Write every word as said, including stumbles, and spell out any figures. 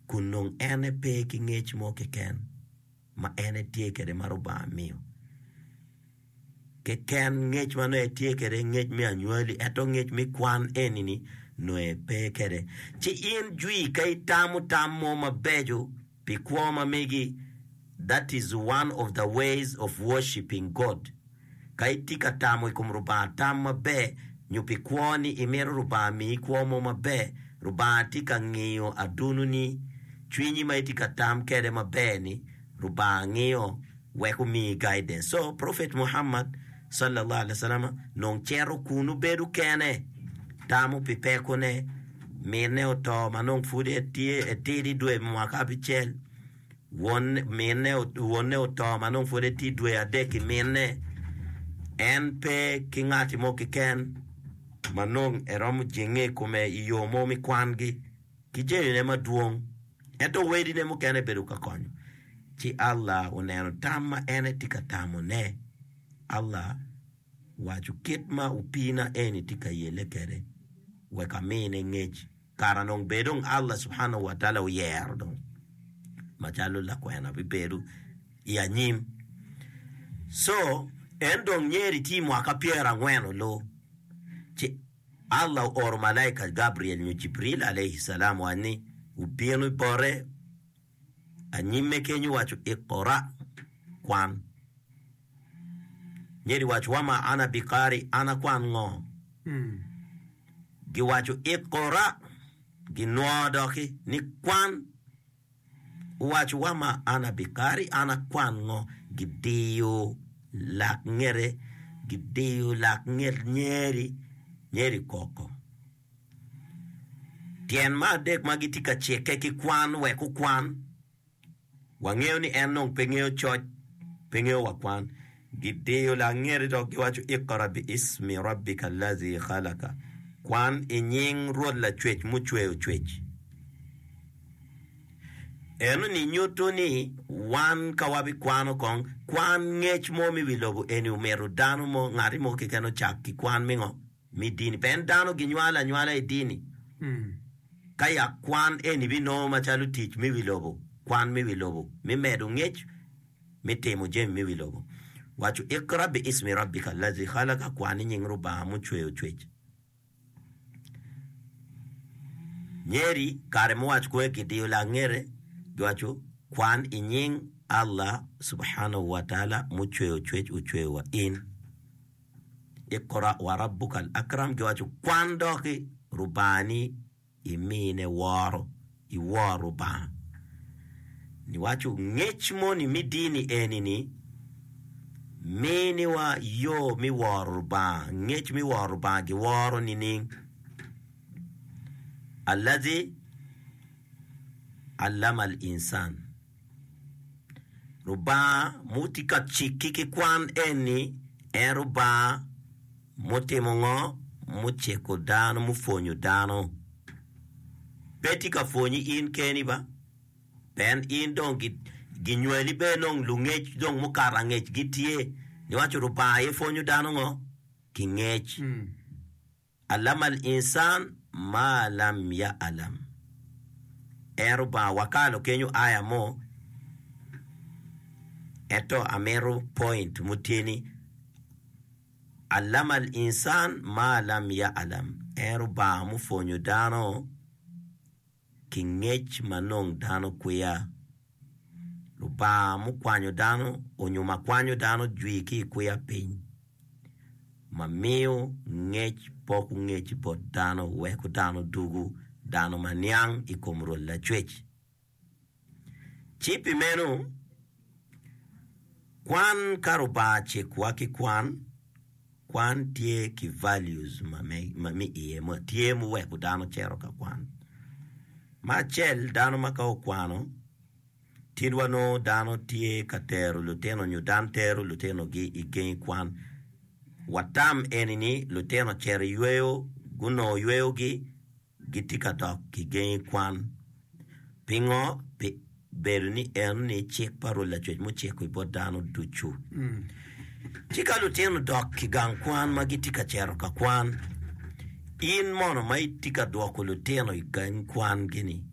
kunong ene pe ki ngech mo ke ken ma ene tie kere maruba mio ke ken ngech ma no e tie kere ngech mi anywali eto ngech mi kwan enini no e pe kere chi in jui kai tamu tamu ma bejo pi kwa ma megi. That is one of the ways of worshiping God. Kai tika tamu ikumruba tamu be nyupi kwani imeru ruba mi kwa mo ma be ruba tika ngiyo adunu ni chwinyi ma itika tam kere ma be ni ruba ngiyo weku mi guidance. So Prophet Muhammad sallallahu alaihi wasallam non chero kunu beru kene tamu pipeko ne mene oto manong fude etie etiri dwe mwaka bichel won mene wonne oto manong fude ti dwe adeki mene en pe kingati mo kiken manong erom jenge kome iyo mo mi kwangi kijeni ne maduong eto wedi ne mo kene beru ka konyo chi Allah uneno tamma ene tika tamu ne Allah waju kitma upina eni tika yele kere weka mene ngeji karanong bedong Allah subhanahu wa ta'ala uyerdong machalo la kwena biberu ya nyim so endong nyeri ti mwaka piera ngweno lo chi Allah or malaika Gabriel nyu Jibril alayhi salam wani upinu pore anyime kenyu wachu iqra kwan nyeri wachu wama ana bikari ana kwan ngo mm. gi wachu iqra gi noadoki ni kwan wachu wama ana bikari ana kwan ngo gi diyo lak ngere gi diyo lak nger nyeri nyeri koko tien ma dek magitika cheke ki kwan we ku kwan wangeo ni enong pengeo choch pengeo wa kwan gideyo la ngere do ki wachu iqra bi ismi rabbika allazi khalaqa kwan inying rod la chwech mu chweyo chwech enu ni nyuto ni wan kawabi kwano kong kwan ngech mo mi wilobu eni umeru danu mo ngari mo kikeno chak ki kwan mingo mi dini pen danu ginywala nywala e dini mm. Kaya kwan eni bino machalu teach mi wilobu kwan mi wilobu mi medu ngech mi temu jem mi wilobu wachu ikra bi ismi rabbika allazi khalaqa kwani nyingru ba mu chweyo chwech nyeri kare mu wachu kwe kidiyo la ngere wachu kwan inying Allah subhanahu wa ta'ala mu chweyo chwech u chweyo wa in ikra wa rabbuka al-akram wachu kwan doki rubani imine waro i waro ba ni wachu ngech mo ni midini enini meni wa yo mi waro ba ngech mi waro ba gi waro ni ning alladhi allama al-insan ruba mutika chikiki kwan eni en ruba motemongo mucheko dano mufonyo dano petika fonyi in keni ba pen in dong ginyweli be nong lungech dong mukarangech gitie ni wacho ruba e fonyo dano ngo kingech mm. Allama al-insan ma lam ya'lam eruba wakalo kenyu aya mo eto ameru point mutini allama al-insan ma lam ya'lam eruba mu fonyo dano kingech manong dano kuya ruba mu kwanyo dano onyuma kwanyo dano juiki kuya pin mameo ngech poku ngech pot dano weku dano dugu dano maniang ikomro la chwech chipi menu kwan karuba che kwa ki kwan kwan tie ki values mami mami iye mo tie mu weku dano chero ka kwan ma chel dano makao kwano tidwano dano tie katero luteno nyu dan tero luteno gi igen kwan watam enini luteno chere yueo guno yueo gi gitika dok ki gen kwan pingo pe berni erni chek parola chek mo chek ko bodano duchu mm. Chika luteno dok ki gan kwan magitika chero ka kwan in mono mai tika doko luteno i gan kwan gini